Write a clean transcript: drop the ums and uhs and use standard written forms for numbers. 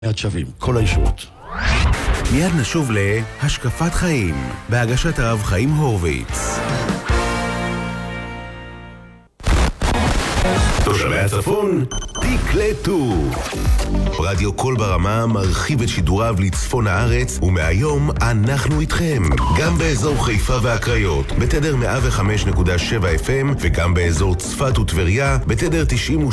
יד שווים, כל הישועות. מיד נשוב להשקפת חיים, בהגשת הרב חיים הורוביץ. תושבי הצפון, תקלטו. רדיו קול ברמה מרחיב את שידוריו לצפון הארץ, ומהיום אנחנו איתכם. גם באזור חיפה והקריות, בתדר 105.7 FM, וגם באזור צפת וטבריה, בתדר 92.